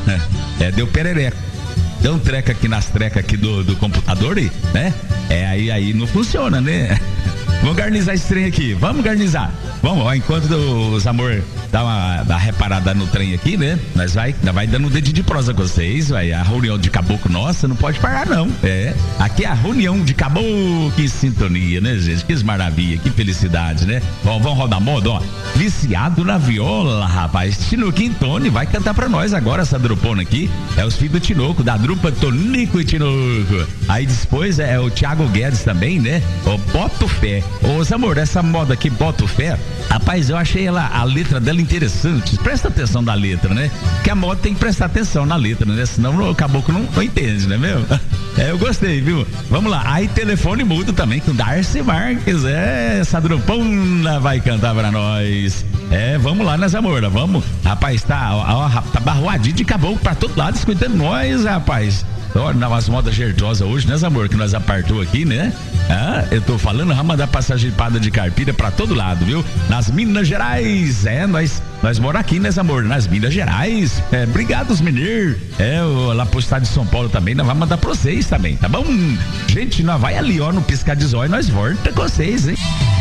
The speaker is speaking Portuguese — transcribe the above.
Deu perereco. Deu um treco aqui nas trecas aqui do computador, né? Aí não funciona, né? Vamos garnizar esse trem aqui, vamos garnizar. Vamos, ó, enquanto os amor dá uma reparada no trem aqui, né? Nós vai dando um dedinho de prosa com vocês, vai. A reunião de caboclo nossa não pode parar, não. Aqui é a reunião de caboclo em sintonia, né, gente? Que maravilha, que felicidade, né? Vamos rodar moda, ó. Viciado na viola, rapaz. Tinoco Tony vai cantar pra nós agora essa dropona aqui. É os filhos do Tinoco, da drupa Tonico e Tinoco. Aí depois é o Thiago Guedes também, né? O Boto Fé. Ô, amor, essa moda aqui, Boto Fé, rapaz, eu achei a letra dela interessante. Presta atenção na letra, né? Que a moda tem que prestar atenção na letra, né? Senão o caboclo não entende, né, meu? Eu gostei, viu? Vamos lá. Aí telefone mudo também com Darcy Marques. Essa dropona vai cantar pra nós. Vamos lá, nas amor, vamos. Rapaz, tá barroadinho de caboclo pra todo lado escutando nós, rapaz. Nas modas jerdosas hoje, né, amor? Que nós apartou aqui, né? Eu tô falando, vamos mandar passagem de carpira pra todo lado, viu? Nas Minas Gerais, nós moramos aqui, né, amor? Nas Minas Gerais. Obrigado, os mineiros. Lá pro estado de São Paulo também, nós vamos mandar pra vocês também, tá bom? Gente, nós vai ali, ó, no piscar de zóio, nós volta com vocês, hein?